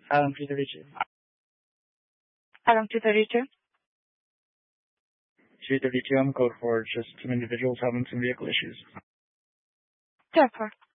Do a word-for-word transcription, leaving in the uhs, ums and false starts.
Item two thirty-two. Item two thirty-two. two thirty-two, I'm code for just some individuals having some vehicle issues. ten four.